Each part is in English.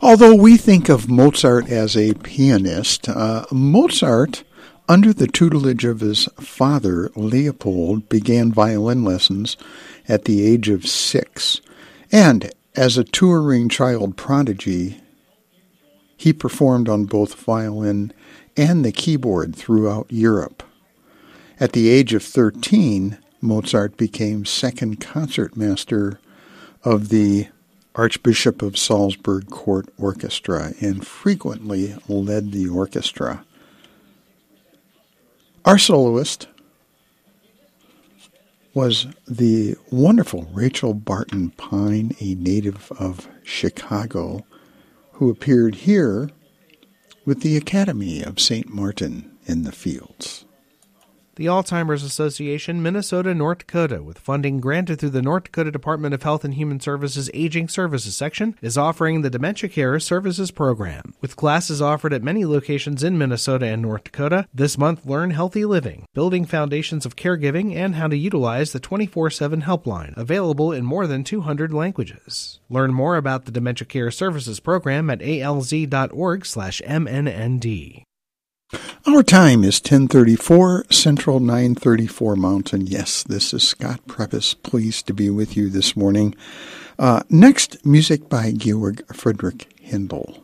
Although we think of Mozart as a pianist, Mozart, under the tutelage of his father, Leopold, began violin lessons at the age of 6. And as a touring child prodigy, he performed on both violin and the keyboard throughout Europe. At the age of 13, Mozart became second concertmaster of the Archbishop of Salzburg Court Orchestra and frequently led the orchestra. Our soloist was the wonderful Rachel Barton Pine, a native of Chicago, who appeared here with the Academy of St. Martin in the Fields. The Alzheimer's Association, Minnesota, North Dakota, with funding granted through the North Dakota Department of Health and Human Services Aging Services section, is offering the Dementia Care Services Program. With classes offered at many locations in Minnesota and North Dakota, this month learn healthy living, building foundations of caregiving, and how to utilize the 24/7 helpline, available in more than 200 languages. Learn more about the Dementia Care Services Program at alz.org/MNND. Our time is 10:34 Central, 9:34 Mountain. Yes, this is Scott Prepis, pleased to be with you this morning. Next, music by Georg Friedrich Händel.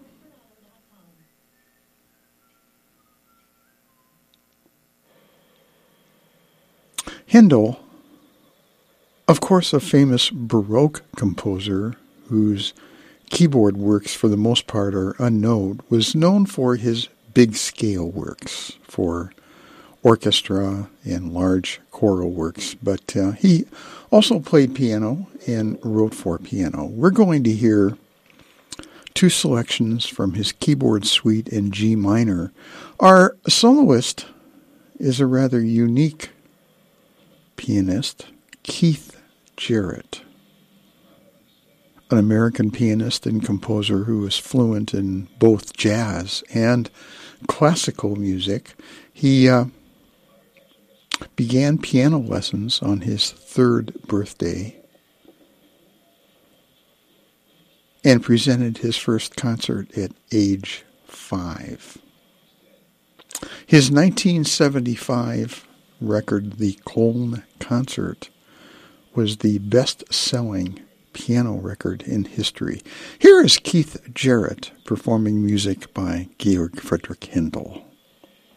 Händel, of course, a famous Baroque composer whose keyboard works for the most part are unknown, was known for his big-scale works for orchestra and large choral works, but he also played piano and wrote for piano. We're going to hear two selections from his keyboard suite in G minor. Our soloist is a rather unique pianist, Keith Jarrett, an American pianist and composer who is fluent in both jazz and classical music. He began piano lessons on his 3rd birthday and presented his first concert at age 5. His 1975 record, The Köln Concert, was the best-selling piano record in history. Here is Keith Jarrett performing music by Georg Friedrich Händel.